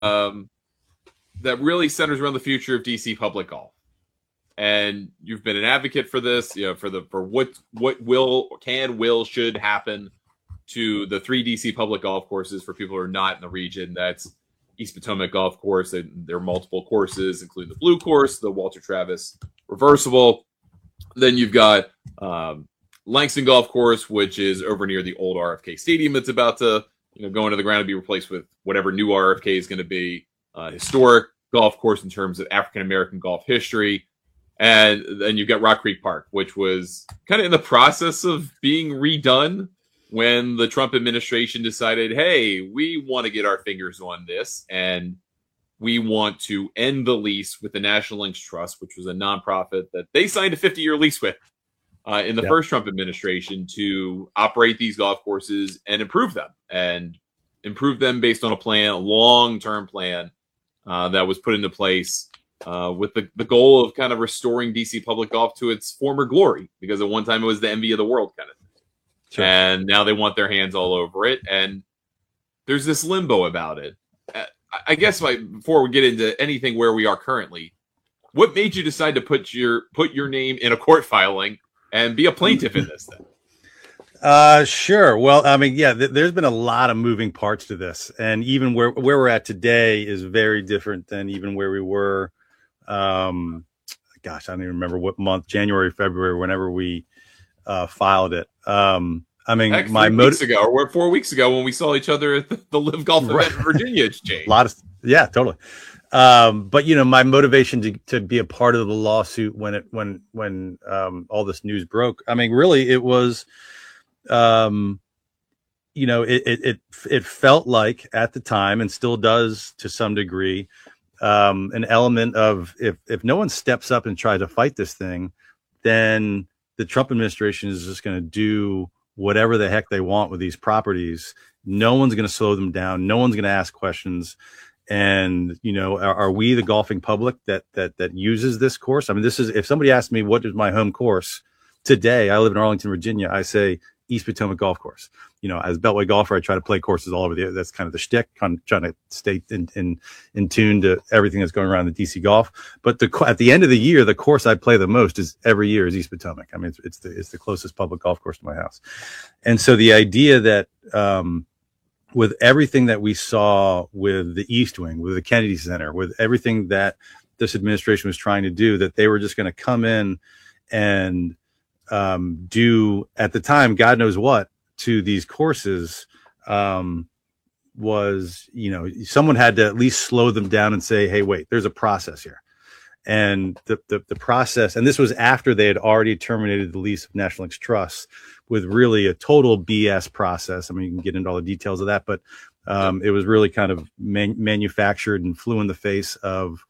um, that really centers around the future of DC public golf. And you've been an advocate for this, for what should happen to the three DC public golf courses for people who are not in the region. That's East Potomac Golf Course, and there are multiple courses, including the Blue Course, the Walter Travis Reversible. Then you've got Langston Golf Course, which is over near the old RFK Stadium. It's about to go into the ground and be replaced with whatever new RFK is going to be. Historic golf course in terms of African American golf history. And then you've got Rock Creek Park, which was kind of in the process of being redone when the Trump administration decided, hey, we want to get our fingers on this, and we want to end the lease with the National Links Trust, which was a nonprofit that they signed a 50-year lease with in the first Trump administration to operate these golf courses and improve them based on a long-term plan that was put into place with the goal of kind of restoring DC public golf to its former glory, because at one time it was the envy of the world kind of thing. Sure. And now they want their hands all over it. And there's this limbo about it. I guess before we get into anything where we are currently, what made you decide to put your name in a court filing and be a plaintiff in this thing? Sure. Well, I mean, yeah, there's been a lot of moving parts to this, and even where we're at today is very different than even where we were. Gosh, I don't even remember what month, January, February, whenever we filed it. I mean, Heck, 3 weeks ago or 4 weeks ago when we saw each other at the Live Golf event in Virginia exchange. Yeah, totally. But my motivation to be a part of the lawsuit when all this news broke, I mean, really it was, it felt like at the time, and still does to some degree, an element of if no one steps up and tries to fight this thing, then the Trump administration is just going to do whatever the heck they want with these properties. No one's going to slow them down. No one's going to ask questions. And, are we the golfing public that uses this course? I mean, if somebody asked me, what is my home course today? I live in Arlington, Virginia. I say East Potomac Golf Course. As a Beltway golfer, I try to play courses all over that's kind of the shtick, kind of trying to stay in tune to everything that's going around the DC golf. But at the end of the year, the course I play the most every year is East Potomac. I mean, it's the closest public golf course to my house. And so the idea that, with everything that we saw with the East Wing, with the Kennedy Center, with everything that this administration was trying to do, that they were just going to come in and do, at the time, God knows what, to these courses, was, someone had to at least slow them down and say, hey, wait, there's a process here. And the process, and this was after they had already terminated the lease of National Links Trust with really a total BS process. I mean, you can get into all the details of that, but it was really kind of manufactured and flew in the face of,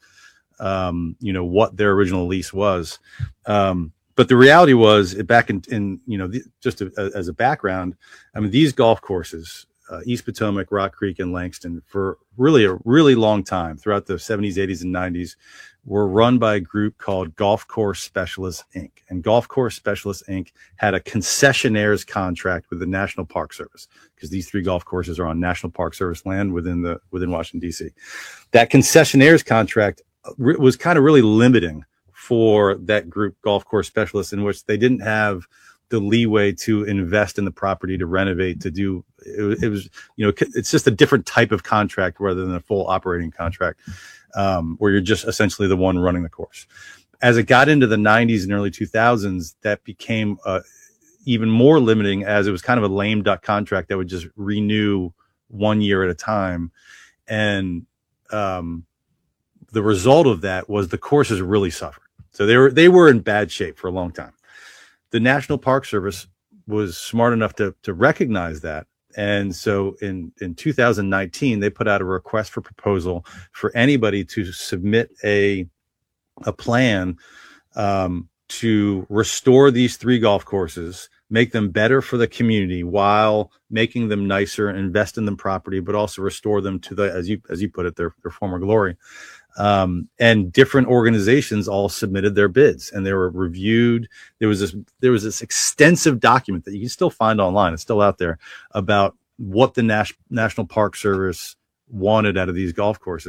what their original lease was. But the reality was, back just as a background, I mean, these golf courses, East Potomac, Rock Creek, and Langston, for really a really long time throughout the 70s, 80s, and 90s, were run by a group called Golf Course Specialists, Inc. And Golf Course Specialists, Inc. had a concessionaire's contract with the National Park Service, because these three golf courses are on National Park Service land within Washington, D.C. That concessionaire's contract was kind of really limiting for that group, Golf Course Specialists, in which they didn't have the leeway to invest in the property, to renovate, to do it was it's just a different type of contract rather than a full operating contract, where you're just essentially the one running the course. As it got into the 90s and early 2000s, that became even more limiting, as it was kind of a lame duck contract that would just renew 1 year at a time. And the result of that was the courses really suffered. So they were in bad shape for a long time. The National Park Service was smart enough to recognize that. And so in 2019, they put out a request for proposal for anybody to submit a plan to restore these three golf courses, make them better for the community while making them nicer, invest in them property, but also restore them to the, as you put it, their former glory. And different organizations all submitted their bids, and they were reviewed. There was this extensive document that you can still find online. It's still out there, about what the National Park Service wanted out of these golf courses.